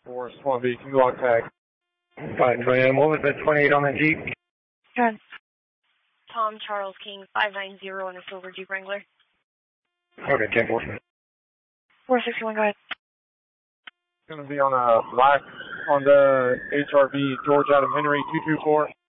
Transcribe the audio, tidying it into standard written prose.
Forest 1B, can you log tag? 520, what was the 28 on the Jeep? Good. Tom Charles King 590 on a silver Jeep Wrangler. Okay, 10 4. 461, go ahead. It's going to be on a black Honda HRV George Adam Henry 224.